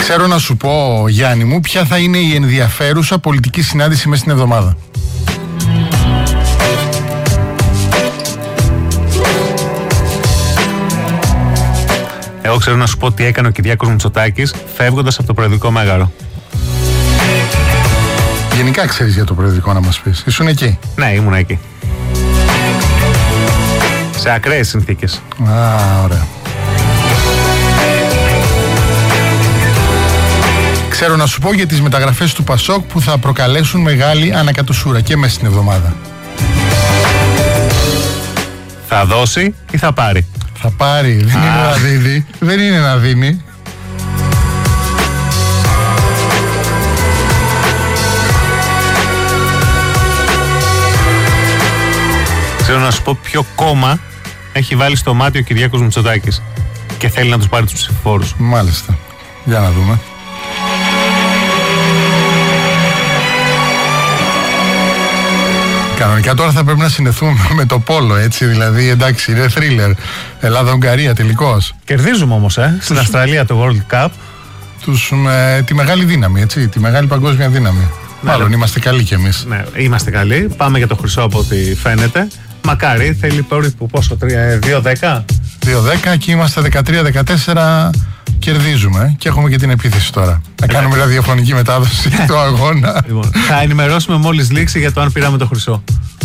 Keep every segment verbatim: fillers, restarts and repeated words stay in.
Ξέρω να σου πω, Γιάννη μου, ποια θα είναι η ενδιαφέρουσα πολιτική συνάντηση μέσα στην εβδομάδα. Εγώ ξέρω να σου πω τι έκανε ο Κυριάκος Μητσοτάκης φεύγοντας από το προεδρικό μέγαρο. Γενικά ξέρεις για το προεδρικό να μας πεις. Ήσουν εκεί. Ναι, ήμουν εκεί. Σε ακραίες συνθήκες. Α, ωραία. Ξέρω να σου πω για τις μεταγραφές του Πασόκ που θα προκαλέσουν μεγάλη ανακατοσούρα και μέσα στην εβδομάδα. Θα δώσει ή θα πάρει? Θα πάρει, δεν είναι να δίνει. Δεν είναι να δίνει. Ξέρω να σου πω ποιο κόμμα έχει βάλει στο μάτι ο Κυριάκος Μητσοτάκης και θέλει να τους πάρει τους ψηφοφόρους. Μάλιστα. Για να δούμε. Κανονικά τώρα θα πρέπει να συνδεθούμε με το πόλο, έτσι, δηλαδή, εντάξει, είναι θρίλερ. Ελλάδα-Ουγγαρία τελικώς. Κερδίζουμε όμως, ε, στην Αυστραλία το World Cup. Τους, με, τη μεγάλη δύναμη, έτσι, τη μεγάλη παγκόσμια δύναμη. Ναι, Μάλλον ναι. Είμαστε καλοί κι εμείς. Ναι, είμαστε καλοί. Πάμε για το χρυσό από ό,τι φαίνεται. Μακάρι, θέλει περίπου πόσο, δύο δέκα. δύο δέκα και είμαστε δεκατρία δεκατέσσερα. Κερδίζουμε και έχουμε και την επίθεση τώρα. Να κάνουμε ραδιοφωνική μετάδοση του αγώνα. Λοιπόν, θα ενημερώσουμε μόλις λήξει για το αν πήραμε το χρυσό.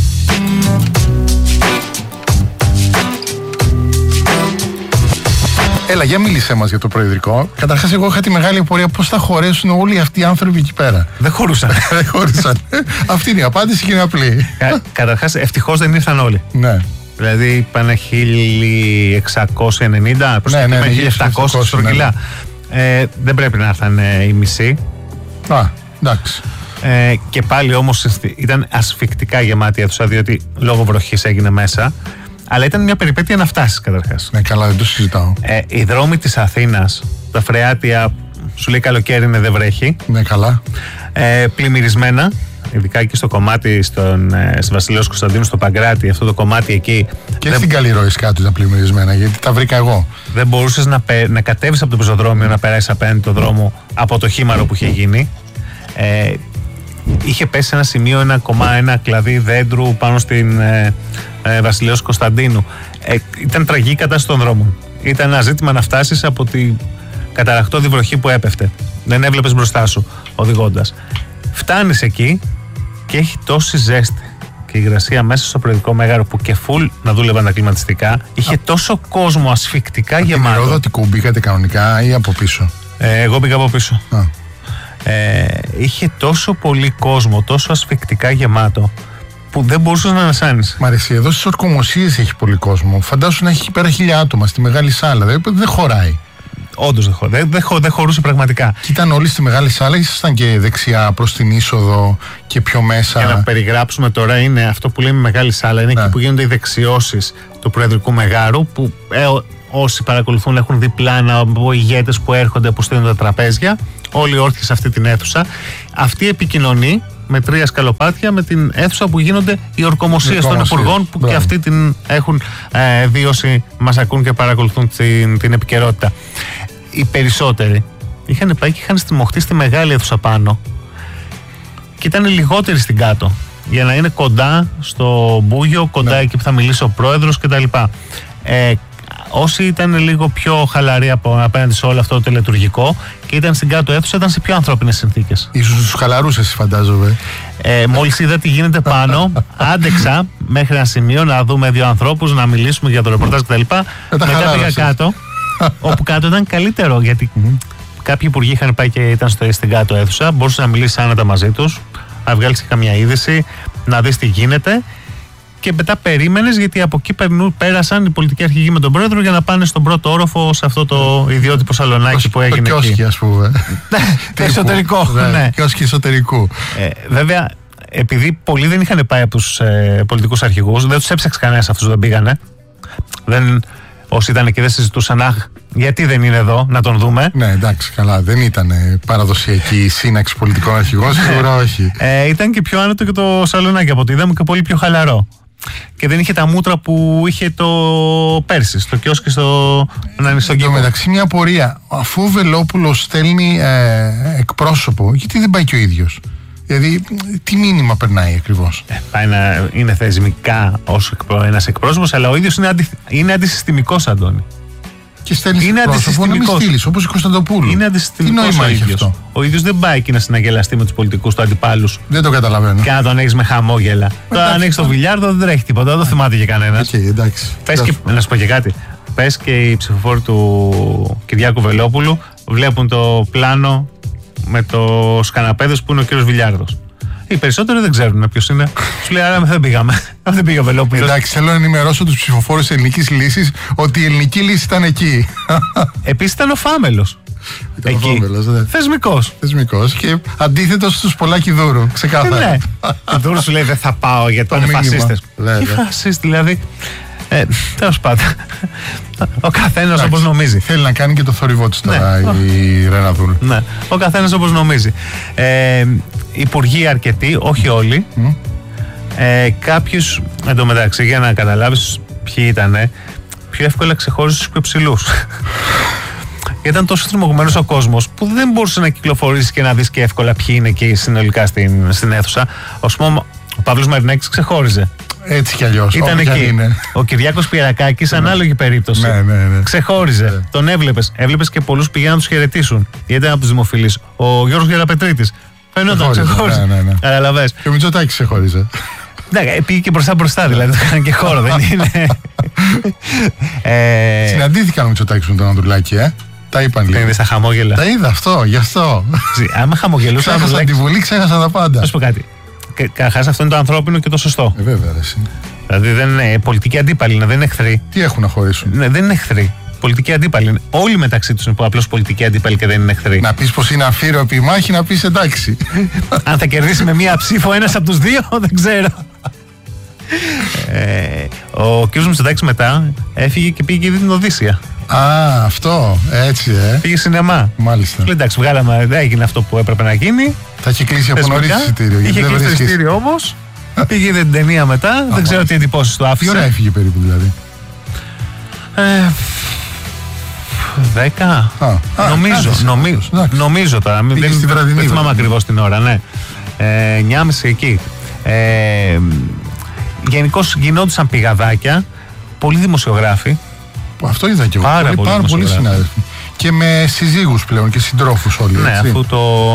Έλα, για μίλησέ μας για το προεδρικό. Καταρχάς, εγώ είχα τη μεγάλη απορία πώς θα χωρέσουν όλοι αυτοί οι άνθρωποι εκεί πέρα. Δεν χωρούσαν. Δεν χωρούσαν. Αυτή είναι η απάντηση και είναι απλή. Κα, καταρχάς, ευτυχώς δεν ήρθαν όλοι. Ναι. Δηλαδή πάνε χίλια εξακόσια ενενήντα προς ναι, ναι, ναι, χίλια επτακόσια στρογγυλά. Ναι. Ε, δεν πρέπει να έρθαν ε, οι μισοί. Α, εντάξει. Ε, και πάλι όμως ήταν ασφικτικά γεμάτη αίθουσα, διότι λόγω βροχής έγινε μέσα. Αλλά ήταν μια περιπέτεια να φτάσεις καταρχάς. Ναι, καλά, δεν το συζητάω. Ε, οι δρόμοι της Αθήνας, τα Φρεάτια, σου λέει καλοκαίρι είναι, δεν βρέχει. Ναι, καλά. Ε, πλημμυρισμένα. Ειδικά εκεί στο κομμάτι στον, ε, στη Βασιλέως Κωνσταντίνου, στο Παγκράτη, αυτό το κομμάτι εκεί. Και δεν... στην Καλλιρόης κάτω ήταν πλημμυρισμένα, γιατί τα βρήκα εγώ. Δεν μπορούσες να, πε... να κατέβεις από το πεζοδρόμιο, να περάσεις απέναντι το δρόμο από το χήμαρο που είχε γίνει. Ε, είχε πέσει ένα σημείο, ένα κομμάτι, ένα κλαδί δέντρου πάνω στην ε, ε, Βασιλέως Κωνσταντίνου. Ε, ήταν τραγική κατάσταση των δρόμων. Ήταν ένα ζήτημα να φτάσεις από τη καταραχτώδη βροχή που έπεφτε. Δεν έβλεπες μπροστά σου οδηγώντας. Φτάνεις εκεί και έχει τόση ζέστη και υγρασία μέσα στο προεδρικό μέγαρο που και φουλ να δούλευαν τα κλιματιστικά. Είχε τόσο κόσμο ασφικτικά από γεμάτο. Την Ηρόδοτικου μπήκατε κανονικά ή από πίσω? Ε, εγώ μπήκα από πίσω. Α. Ε, είχε τόσο πολύ κόσμο, τόσο ασφικτικά γεμάτο που δεν μπορούσες να ανασάνεις. Μ' αρέσει, εδώ στις ορκομοσίες έχει πολύ κόσμο. Φαντάσου να έχει πέρα χίλια άτομα στη μεγάλη σάλα. Δεν, δεν χωράει. Όντως δεν, χω, δεν, δεν, δεν χωρούσε πραγματικά. Και ήταν όλοι στη μεγάλη σάλα, ήσασταν και δεξιά προς την είσοδο και πιο μέσα. Για να περιγράψουμε τώρα, είναι αυτό που λέμε μεγάλη σάλα. Είναι ναι. Εκεί που γίνονται οι δεξιώσεις του Προεδρικού Μεγάρου. Που ε, όσοι παρακολουθούν έχουν δει πλάνα από ηγέτες που έρχονται, που στέλνουν τα τραπέζια. Όλοι όρθιοι σε αυτή την αίθουσα. Αυτή επικοινωνεί με τρία σκαλοπάτια με την αίθουσα που γίνονται οι ορκομοσίες των υπουργών, που Μπράβο. Και αυτοί την έχουν ε, δει όσοι μας ακούν και παρακολουθούν την, την επικαιρότητα. Οι περισσότεροι είχαν πάει και είχαν στριμωχτεί στη μεγάλη αίθουσα πάνω και ήταν λιγότεροι στην κάτω, για να είναι κοντά στο μπούγιο, κοντά ναι. Εκεί που θα μιλήσει ο πρόεδρος κτλ. Ε, όσοι ήταν λίγο πιο χαλαροί από, απέναντι σε όλο αυτό το τελετουργικό και ήταν στην κάτω αίθουσα, ήταν σε πιο ανθρώπινες συνθήκες. Ίσως τους χαλαρούσες, φαντάζομαι. Ε, μόλις είδα τι γίνεται πάνω, άντεξα μέχρι ένα σημείο να δούμε δύο ανθρώπους, να μιλήσουμε για το ρεπορτάζ κτλ. Μετά πήγα κάτω, όπου κάτω ήταν καλύτερο, γιατί mm-hmm. κάποιοι υπουργοί είχαν πάει και ήταν στο, στην κάτω αίθουσα, μπορούσε να μιλήσει άνετα μαζί τους, να βγάλεις καμιά είδηση, να δεις τι γίνεται. Και μετά περίμενες, γιατί από εκεί περνού, πέρασαν οι πολιτικοί αρχηγοί με τον πρόεδρο για να πάνε στον πρώτο όροφο, σε αυτό το ιδιότυπο σαλονάκι που έγινε. Το κιόσκι, ας πούμε. Το εσωτερικό. Ναι, κιόσκι εσωτερικού. Ε, βέβαια, επειδή πολλοί δεν είχαν πάει από τους ε, πολιτικούς αρχηγούς, δεν τους έψαξε κανένας αυτούς, δεν πήγανε. Δεν, όσοι ήταν εκεί δεν συζητούσαν, αχ, γιατί δεν είναι εδώ, να τον δούμε. Ναι, εντάξει, καλά. Δεν ήταν παραδοσιακή σύναξη πολιτικών αρχηγών, σίγουρα όχι. Ε, ήταν και πιο άνετο και το σαλονάκι από ό,τι είδαμε και πολύ πιο χαλαρό. και δεν είχε τα μούτρα που είχε το πέρσι, στο κιόσκι στο Ανανιστό Κήπο. μεταξύ, μια απορία. Αφού ο Βελόπουλος στέλνει ε, εκπρόσωπο, γιατί δεν πάει και ο ίδιος? Δηλαδή, τι μήνυμα περνάει ακριβώς? Ε, πάει να είναι θεσμικά ως ένας εκπρόσωπος, αλλά ο ίδιος είναι, αντι, είναι αντισυστημικός, Αντώνη. Και στέλνει εκπρόσωπο να μην στείλεις, όπως η Κωνσταντοπούλου. Είναι αντισυστημικός. Τι νόημα ο ίδιος. αυτό? Ο ίδιος δεν πάει εκεί να συναγελαστεί με τους πολιτικούς του αντιπάλους. Δεν το καταλαβαίνω. Και να τον έχεις με χαμόγελα. Τώρα, αν έχεις τον Βιλιάρδο, δεν τρέχει τίποτα, δεν το θυμάται και κανένας. Okay, εντάξει. Πες και, να σου πω και κάτι. Πες και οι ψηφοφόροι του Κυριάκου Βελόπουλου βλέπουν το πλάνο με το σκαναπέδες που είναι ο κύριος Βιλιάρδος. Οι περισσότεροι δεν ξέρουν ποιος είναι. Σου λέει, άρα δεν πήγαμε. Δεν πήγε ο Βελόπουλος. Εντάξει, θέλω να ενημερώσω τους ψηφοφόρους της ελληνικής λύσης ότι η ελληνική λύση ήταν εκεί. Επίσης ήταν ο Φάμελος. Ήταν εκεί. ο Φάμελος, ναι. Θεσμικός. Θεσμικός και αντίθετος στους Πολάκη Δούρου. Ξεκάθαρα. Ναι. Ο Δούρου σου λέει, δεν θα πάω γιατί είναι φασίστες. Τι φασίστη, δηλαδή. Ε, τέλος πάντων. Ο καθένας όπως νομίζει. Θέλει να κάνει και το θόρυβό της τώρα, ναι, η Ρένα Δούρου. Ναι. Ο καθένας όπως νομίζει. Ε, υπουργοί αρκετοί, όχι όλοι. Mm. Ε, κάποιους, εντωμεταξύ, για να καταλάβεις ποιοι ήτανε, πιο εύκολα ξεχώριζε τους πιο ψηλούς. Ήταν τόσο τριμωγμένος ο κόσμος που δεν μπορούσε να κυκλοφορήσει και να δεις και εύκολα ποιοι είναι εκεί συνολικά στην, στην αίθουσα. Ως πούμε, ο Παύλος Μαρινάκης ξεχώριζε. Έτσι κι αλλιώς. Ήταν εκεί. Είναι. Ο Κυριάκος Πιερακάκης, ανάλογη περίπτωση. Ναι, ναι, ναι. Ξεχώριζε. Ναι. Τον έβλεπες. Έβλεπες και πολλούς πήγαιναν να τους χαιρετήσουν. Γιατί ήταν από τους δημοφιλείς. Ο Γιώργος Γεραπετρίτης. Φαινόταν, ξεχώριζε. Ναι, ναι, ναι. Καταλαβες. Και ο Μητσοτάκης ξεχώριζε. Ναι, πήγε και μπροστά μπροστά, δηλαδή. Το έκαναν και χώρο, δεν είναι. ε... Συναντήθηκαν ο Μητσοτάκης με τον Ανδρουλάκη, ε. Τα είπαν λίγο. Τα είδες τα χαμόγελα. Τα είδα αυτό, γι' αυτό. Άμα χαμογελούσαν. Ξέχασαν τη Βουλή, ξέχασαν τα πάντα. Να σου πω κάτι. Καταρχάς αυτό είναι το ανθρώπινο και το σωστό. Ε, βέβαια, εσύ. Δηλαδή δεν είναι πολιτική αντίπαλοι, δεν είναι εχθροί. Τι έχουν να χωρίσουν? Ναι, δεν είναι εχθροί. Πολιτική αντίπαλοι. Όλοι μεταξύ τους είναι απλώς πολιτική αντίπαλοι και δεν είναι εχθροί. Να πεις πως είναι αμφίροπη η μάχη, να πεις εντάξει. Αν θα κερδίσει με μία ψήφο ένας από τους δύο, δεν ξέρω. ε, ο κ. Μητσοτάκης μετά έφυγε και πήγε και δει την Οδύσσεια. Α, αυτό, έτσι, ε. Πήγε σινεμά. Μάλιστα. Λέει, εντάξει, βγάλαμε, δεν έγινε αυτό που έπρεπε να γίνει. Θα έχει κλείσει από νωρίς εισιτήριο. Είχε κλείσει το εισιτήριο όμως. Πήγε είδε την ταινία μετά. Δεν ξέρω τι εντυπώσεις του άφησε. Τι ώρα έφυγε περίπου δηλαδή? Ε, δέκα. Α, νομίζω, άδεισε, νομίζω, άδεισε. νομίζω τώρα. Πήγε δεν, στη βραδινή, δεν θυμάμαι ακριβώς την ώρα, ναι. Ε, εννιά και μισή εκεί. Ε, γενικώς γινόντουσαν πηγαδάκια. Πολλοί δημοσιογράφοι. Αυτό είδα και εγώ. Πάρα πολύ, πολύ πάρα πολλοί συνάδελφοι. Και με συζύγους πλέον και συντρόφους όλοι. Ναι, έτσι. αφού το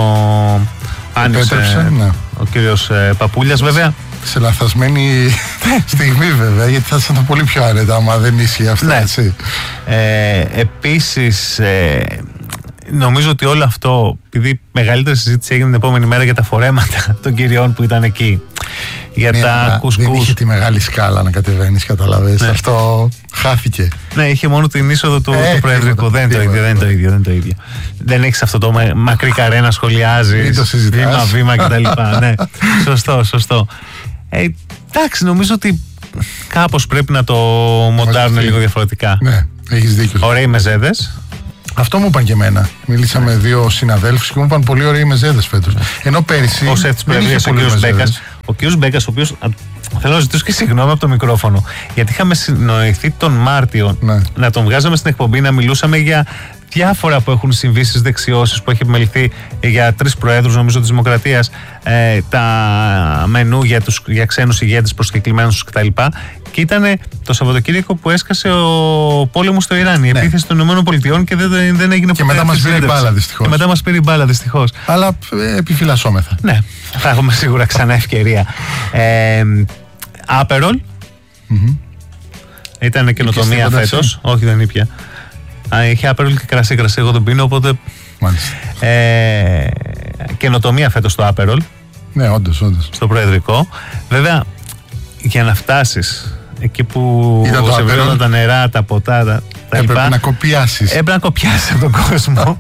άνοιξε ναι. ο κύριος ε, Παπούλιας, βέβαια. Σε λαθασμένη στιγμή, βέβαια, γιατί θα ήταν πολύ πιο άνετα άμα δεν ίσχυε αυτό. Ναι. Έτσι. Ε, επίσης, ε, νομίζω ότι όλο αυτό, επειδή μεγαλύτερη συζήτηση έγινε την επόμενη μέρα για τα φορέματα των κυριών που ήταν εκεί. Για ναι, τα κουσκούς. Δεν είχε τη μεγάλη σκάλα να κατεβαίνεις, καταλαβαίνεις. Ναι. Αυτό χάθηκε. Ναι, είχε μόνο την είσοδο του, ε, του Προεδρικού. Δεν είναι το ίδιο, δεν είναι το ίδιο, δεν είναι το ίδιο. Δεν έχεις αυτό το μακρύ καρέ να σχολιάζεις βήμα-βήμα κτλ. Ναι, σωστό, σωστό. Ε, εντάξει, νομίζω ότι κάπως πρέπει να το μοντάρουν λίγο διαφορετικά. Ναι, έχεις δίκιο. Ωραίοι μεζέδες. Αυτό μου είπαν και εμένα. Μίλησα με δύο συναδέλφους και μου είπαν πολύ ωραίοι μεζέδες φέτος. Ενώ πέρυσι. Ως έτσι ο κ. Μπέκας. Ο κ. Μπέκας, ο οποίος. Θέλω να ζητήσω και συγγνώμη από το μικρόφωνο. Γιατί είχαμε συνοηθεί τον Μάρτιο ναι. να τον βγάζαμε στην εκπομπή, να μιλούσαμε για διάφορα που έχουν συμβεί στις δεξιώσεις που έχει επιμεληθεί για τρεις προέδρους, νομίζω, της Δημοκρατίας, ε, τα μενού για, τους, για ξένους ηγέτες προσκεκλημένους κτλ. Και ήταν το Σαββατοκύριακο που έσκασε ο πόλεμος στο Ιράν, η ναι. επίθεση των ΗΠΑ και δεν, δεν έγινε και μετά μας πήρε η μπάλα δυστυχώς. Και μετά μας πήρε η μπάλα δυστυχώς. Αλλά ε, επιφυλασσόμεθα. Ναι, θα έχουμε σίγουρα ξανά ευκαιρία. Ε, Άπερολ. Mm-hmm. Ήταν καινοτομία φέτος. Όχι, δεν ήπια. Είχε Άπερολ και κρασί, κρασί. Εγώ δεν πίνω, οπότε. Μάλιστα. Ε, καινοτομία φέτος το Άπερολ. Ναι, όντως, όντως. Στο Προεδρικό. Βέβαια, για να φτάσεις εκεί που σε βρήκαν τα νερά, τα ποτά, τα, τα έπρεπε λοιπά, να κοπιάσεις. Έπρεπε να κοπιάσεις από τον κόσμο.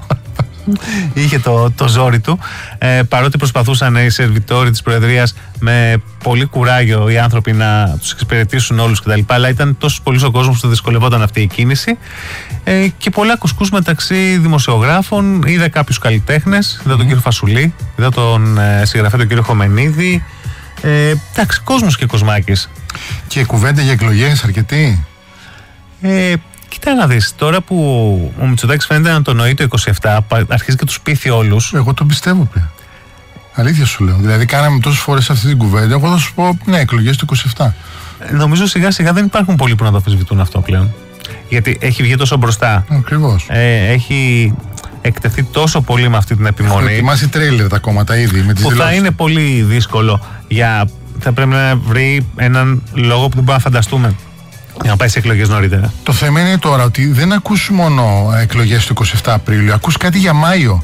Είχε το, το ζόρι του. Ε, παρότι προσπαθούσαν οι σερβιτόροι της Προεδρίας με πολύ κουράγιο οι άνθρωποι να τους εξυπηρετήσουν όλους κτλ. Αλλά ήταν τόσο πολύ ο κόσμος που δυσκολευόταν αυτή η κίνηση. Ε, και πολλά κουσκούς μεταξύ δημοσιογράφων. Είδα κάποιους καλλιτέχνες. Είδα τον mm. κύριο Φασουλή. Είδα τον ε, συγγραφέα τον κύριο Χομενίδη. Ε, εντάξει, κόσμος και Κοσμάκης. Και κουβέντα για εκλογές αρκετή. Ε, κοίτα να δεις, τώρα που ο Μητσοτάκης φαίνεται να το νοεί το είκοσι επτά, αρχίζει και τους πείθει όλους. Εγώ το πιστεύω πια. Αλήθεια σου λέω. Δηλαδή, κάναμε τόσες φορές αυτή την κουβέντα. Εγώ θα σου πω, ναι, εκλογές του είκοσι επτά. Ε, νομίζω σιγά σιγά δεν υπάρχουν πολλοί που να το αμφισβητούν αυτό πλέον. Γιατί έχει βγει τόσο μπροστά. Ακριβώς. Ε, έχει εκτεθεί τόσο πολύ με αυτή την επιμονή. Έχω ετοιμάσει τρέιλερ τα κόμματα ήδη με τις που δηλώσεις. θα είναι πολύ δύσκολο για. Θα πρέπει να βρει έναν λόγο που δεν μπορούμε να φανταστούμε για να πάει σε εκλογές νωρίτερα. Το θέμα είναι τώρα ότι δεν ακούς μόνο εκλογές του είκοσι επτά Απρίλιο, ακούς κάτι για Μάιο.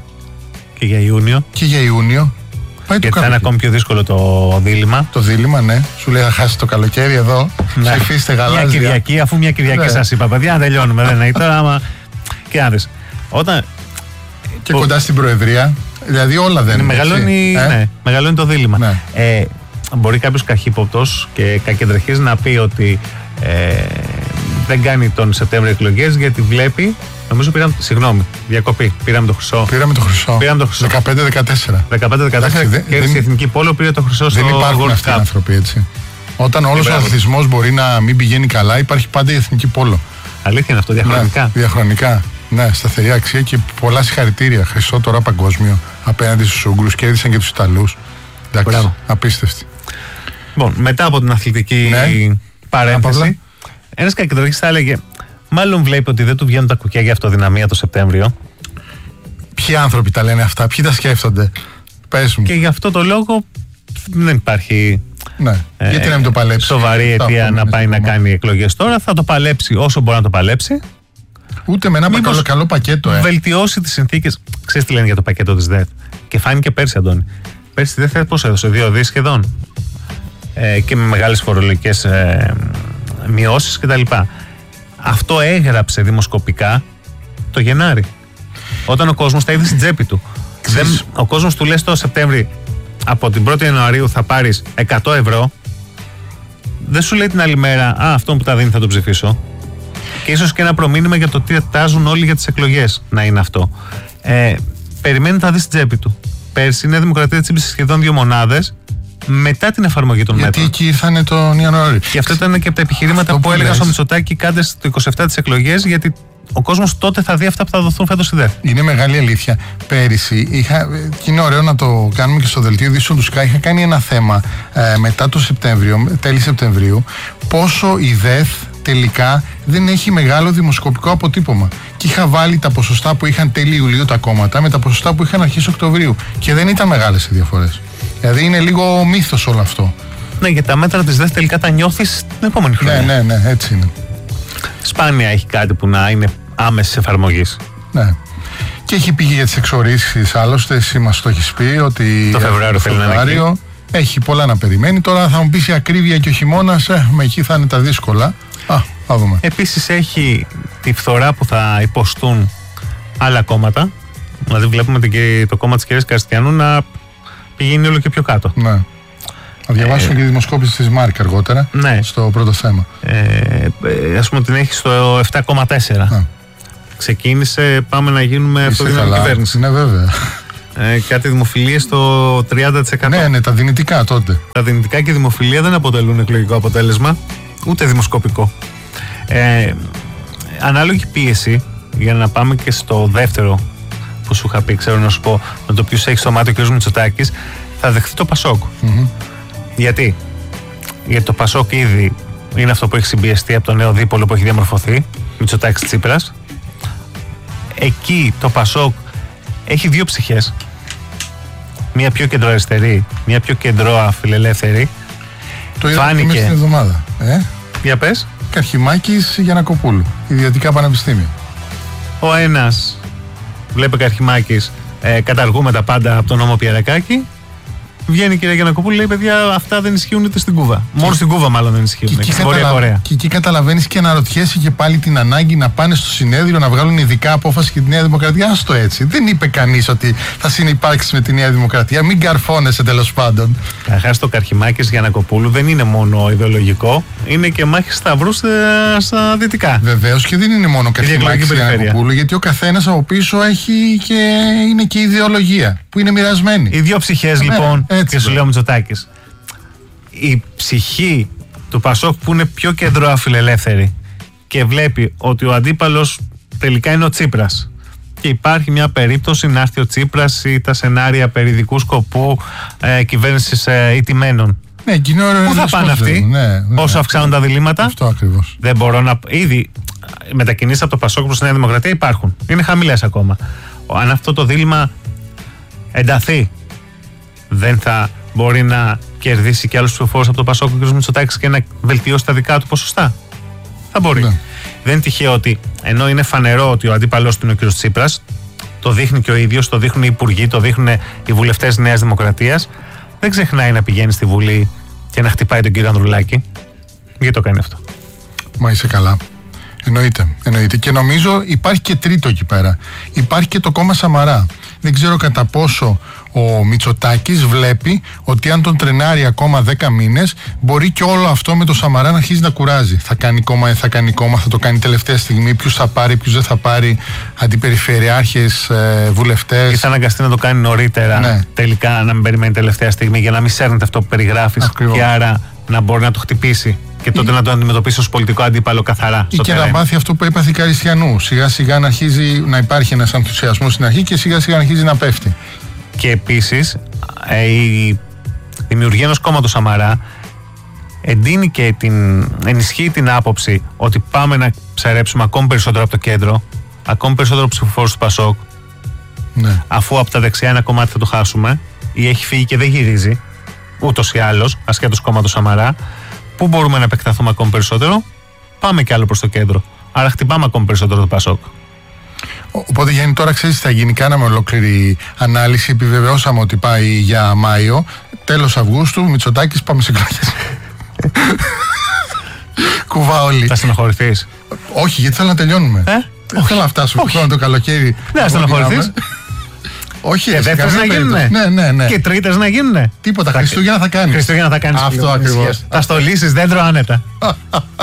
Και για Ιούνιο. Και για Ιούνιο. Πάει Γιατί θα είναι ακόμη πιο δύσκολο το δίλημμα. Το δίλημμα, ναι. Σου λέει θα χάσει το καλοκαίρι εδώ. Ναι. Ψηφίστε γαλάζια. Μια Κυριακή, αφού μια Κυριακή Ναι. σας είπα, παιδιά, να τελειώνουμε. Δεν είναι τώρα, άμα. Και να δεις. Όταν. Και ο... κοντά στην Προεδρία. Δηλαδή όλα δεν είναι. Μεγαλώνει, έτσι, ε? ναι, μεγαλώνει το δίλημμα. Ναι. Ε, μπορεί κάποιος καχύποπτος και κακεντρεχής να πει ότι ε, δεν κάνει τον Σεπτέμβριο εκλογές γιατί βλέπει. Νομίζω πήραμε. Συγγνώμη, διακοπή. Πήραμε το χρυσό. Πήραμε το χρυσό. Πήραμε το χρυσό. δεκαπέντε δεκατέσσερα. δεκαπέντε δεκατέσσερα Εντάξει, και δεν- η Εθνική Πόλο πήρε το χρυσό στο Δεν υπάρχουν World αυτοί οι Cup. άνθρωποι έτσι. Όταν όλος ο μπράβο. αθλητισμός μπορεί να μην πηγαίνει καλά, υπάρχει πάντα η εθνική πόλο. Αλήθεια είναι αυτό, Ναι, διαχρονικά. διαχρονικά. Ναι, σταθερή αξία και πολλά συγχαρητήρια. Χρυσό τώρα παγκόσμιο απέναντι στους Ούγγρους. Κέρδισαν και τους Ιταλούς. Εντάξει, Μπράβο. απίστευτη. Λοιπόν, μετά από την αθλητική Ναι. παρένθεση, Παύλα. ένας κακεντρεχής θα έλεγε, μάλλον βλέπει ότι δεν του βγαίνουν τα κουκιά για αυτοδυναμία το Σεπτέμβριο. Ποιοι άνθρωποι τα λένε αυτά, ποιοι τα σκέφτονται. Πες μου. Και γι' αυτό το λόγο δεν υπάρχει Ναι. ε, Γιατί να μην το παλέψει. σοβαρή Αυτά αιτία που να είναι πάει στο να κόμμα. κάνει εκλογές τώρα. Θα το παλέψει όσο μπορεί να το παλέψει. Ούτε με ένα Μήπως καλό, καλό πακέτο, ε. Βελτιώσει τις συνθήκες. Ξέρεις τι λένε για το πακέτο της ΔΕΘ. Και φάνηκε πέρσι, Αντώνη. Πέρσι τη ΔΕΘ πώς έδωσε, δύο δις σχεδόν. Ε, και με μεγάλες φορολογικές ε, μειώσεις κτλ. Αυτό έγραψε δημοσκοπικά το Γενάρη. Όταν ο κόσμος τα είδε στην τσέπη του. Δεν, ο κόσμος του λέει το Σεπτέμβρη από την πρώτη Ιανουαρίου θα πάρεις εκατό ευρώ. Δεν σου λέει την άλλη μέρα, α, αυτόν που τα δίνει θα τον ψηφίσω. Και ίσως και ένα προμήνυμα για το τι τάζουν όλοι για τις εκλογές να είναι αυτό. Ε, περιμένει να δει στην τσέπη του. Πέρσι η Νέα Δημοκρατία τσίπησε σχεδόν δύο μονάδες μετά την εφαρμογή των Γιατί μέτρων. εκεί ήρθαν τον Ιανουάριο. Και αυτό ήταν και από τα επιχειρήματα Αυτό που, που έλεγα λες. στο Μητσοτάκη, κάντε στο είκοσι επτά τις εκλογές, γιατί ο κόσμος τότε θα δει αυτά που θα δοθούν φέτος στη ΔΕΘ. Είναι μεγάλη αλήθεια. Πέρυσι είχα, και είναι ωραίο να το κάνουμε και στο δελτίο ειδήσεων του ΣΚΑ, είχα κάνει ένα θέμα ε, μετά το Σεπτέμβριο, τέλη Σεπτεμβρίου, πόσο η ΔΕΘ τελικά δεν έχει μεγάλο δημοσκοπικό αποτύπωμα. Και είχα βάλει τα ποσοστά που είχαν τέλη Ιουλίου τα κόμματα με τα ποσοστά που είχαν αρχίσει Οκτωβρίου. Και δεν ήταν μεγάλες οι διαφορές. Δηλαδή είναι λίγο μύθος όλο αυτό. Ναι, και τα μέτρα της ΔΕΘ τελικά τα νιώθεις την επόμενη χρονιά. Ναι, ναι, ναι, έτσι είναι. Σπάνια έχει κάτι που να είναι άμεση εφαρμογή. Ναι. Και έχει πει για τις εξορίξεις, άλλωστε, εσύ μας το έχεις πει ότι Το Φεβρουάριο θέλει να είναι Φεβρουάριο έχει πολλά να περιμένει. Τώρα θα μου πεις η ακρίβεια και ο χειμώνας, ε, με εκεί θα είναι τα δύσκολα. Α, θα δούμε. Επίσης έχει τη φθορά που θα υποστούν άλλα κόμματα. Δηλαδή βλέπουμε την- το κόμμα της κυρίας Καριστιανού να πηγαίνει όλο και πιο κάτω. Ναι. Θα διαβάσουμε και τη δημοσκόπηση της Μάρκ αργότερα, Ναι. στο πρώτο θέμα. Ε, ε, ας πούμε την έχει στο επτά κόμμα τέσσερα. Α. Ξεκίνησε, πάμε να γίνουμε Είσαι αυτοδύναμη καλά. κυβέρνηση. Ναι, βέβαια. Ε, κάτι δημοφιλίες στο τριάντα τοις εκατό. Ναι, ναι, τα δυνητικά τότε. Τα δυνητικά και η δημοφιλία δεν αποτελούν εκλογικό αποτέλεσμα, ούτε δημοσκοπικό. Ε, ανάλογη πίεση, για να πάμε και στο δεύτερο που σου είχα πει, ξέρω να σου πω, με το οποίο έχει στο μάτι ο κ. Μητσοτάκης, θα δεχτεί το Πασόκ. Μμμ. Γιατί? Γιατί το Πασόκ ήδη είναι αυτό που έχει συμπιεστεί από το νέο δίπολο που έχει διαμορφωθεί, Μητσοτάκης Τσίπρας. Εκεί το Πασόκ έχει δύο ψυχές. Μία πιο κεντροαριστερή, μία πιο κεντροαφιλελεύθερη. Το είδαμε Φάνηκε. μέσα στην εβδομάδα. Ε? Για πες. Καρχημάκης Γιαννακοπούλου. Ιδιωτικά πανεπιστήμια. Ο ένας, βλέπει Καρχημάκης, ε, καταργούμε τα πάντα από τον νόμο Πιερακάκη. Βγαίνει η κυρία Γιαννακοπούλου, λέει: παιδιά, αυτά δεν ισχύουν ούτε στην Κούβα. Μόνο στην Κούβα, μάλλον δεν ισχύουν. Και στην Βόρεια Κορέα. Και εκεί καταλαβαίνεις και αναρωτιέσαι και πάλι την ανάγκη να πάνε στο συνέδριο να βγάλουν ειδικά απόφαση για τη Νέα Δημοκρατία. Άστο έτσι. Δεν είπε κανείς ότι θα συνυπάρξει με τη Νέα Δημοκρατία. Μην καρφώνεσαι τέλος πάντων. Καταρχάς, το Καρχημάκης Γιαννακοπούλου δεν είναι μόνο ιδεολογικό, είναι και μάχη σταυρού στα, στα δυτικά. Βεβαίως και δεν είναι μόνο Καρχημάκης Γιαννακοπούλου, γιατί ο καθένας από πίσω έχει και είναι και ιδεολογία που είναι μοιρασμένη. Οι δύο ψυχές Ναι, λοιπόν, έτσι, και σου βέβαια. λέω Μητσοτάκης. η ψυχή του Πασόκ που είναι πιο κεντροαφιλελεύθερη και βλέπει ότι ο αντίπαλος τελικά είναι ο Τσίπρας και υπάρχει μια περίπτωση να έρθει ο Τσίπρας ή τα σενάρια περί δικού σκοπού ε, κυβέρνησης ε, ηττημένων. Ναι, πού θα πάνε αυτοί, ναι, ναι, όσο αυξάνουν ναι, τα διλήμματα? Αυτό ακριβώς. Δεν μπορώ να. Ήδη οι μετακινήσεις από το Πασόκ προς τη Νέα Δημοκρατία υπάρχουν. Είναι χαμηλές ακόμα. Αν αυτό το δίλημμα ενταθεί, δεν θα μπορεί να κερδίσει και άλλους ψηφοφόρους από το Πασόκ ο κ. Μητσοτάκης και να βελτιώσει τα δικά του ποσοστά? Θα μπορεί. Ναι. Δεν είναι τυχαίο ότι ενώ είναι φανερό ότι ο αντίπαλός του είναι ο κ. Τσίπρας, το δείχνει και ο ίδιος, το δείχνουν οι υπουργοί, το δείχνουν οι βουλευτές Νέας Δημοκρατίας, δεν ξεχνάει να πηγαίνει στη Βουλή και να χτυπάει τον κύριο Ανδρουλάκη. Γιατί το κάνει αυτό? Μα είσαι καλά. Εννοείται, εννοείται. Και νομίζω υπάρχει και τρίτο εκεί πέρα. Υπάρχει και το κόμμα Σαμαρά. Δεν ξέρω κατά πόσο ο Μητσοτάκης βλέπει ότι αν τον τρενάρει ακόμα δέκα μήνες, μπορεί και όλο αυτό με το Σαμαρά να αρχίσει να κουράζει. Θα κάνει κόμμα, θα κάνει κόμμα, θα το κάνει τελευταία στιγμή. Ποιους θα πάρει, ποιους δεν θα πάρει, αντιπεριφερειάρχες, ε, βουλευτές. Ή θα αναγκαστεί να το κάνει νωρίτερα, ναι. τελικά να μην περιμένει τελευταία στιγμή για να μην σέρνεται αυτό που περιγράφεις. Ακριβώς. Και άρα να μπορεί να το χτυπήσει. Και τότε ή... να το αντιμετωπίσει ως πολιτικό αντίπαλο καθαρά. Ή και να μάθει αυτό που έπαθε η Καριστιανού. Σιγά σιγά να αρχίζει να υπάρχει ένας ενθουσιασμός στην αρχή και σιγά σιγά να αρχίζει να πέφτει. Και επίσης η δημιουργία ενός κόμματος Σαμαρά εντείνει και την, ενισχύει την άποψη ότι πάμε να ψαρέψουμε ακόμη περισσότερο από το κέντρο, ακόμη περισσότερο ψηφοφόρους του Πασόκ, ναι. αφού από τα δεξιά ένα κομμάτι θα το χάσουμε ή έχει φύγει και δεν γυρίζει ούτως ή άλλως, ασχέτως κόμματος Σαμαρά. Πού μπορούμε να επεκταθούμε ακόμη περισσότερο? Πάμε κι άλλο προς το κέντρο. Άρα χτυπάμε ακόμη περισσότερο το Πασόκ. Οπότε Γιάννη, τώρα ξέρεις τι θα γίνει. Κάναμε ολόκληρη ανάλυση. Επιβεβαιώσαμε ότι πάει για Μάιο. Τέλος Αυγούστου, Μητσοτάκης, πάμε σε εκλογές. Κουβά όλοι. Θα στενοχωρηθείς? Όχι, γιατί θέλω να τελειώνουμε. Ε? Δεν θέλω να φτάσουμε χρόνο το καλοκαίρι. Δεν θα στενοχωρηθείς. Όχι, και δεύτερες να γίνουνε. Ναι, ναι, ναι. Και τρίτες να γίνουνε. Τίποτα. Χριστούγεννα θα κάνεις. Χριστούγεννα θα κάνεις. Αυτό ακριβώς. Θα στολίσεις δέντρο άνετα.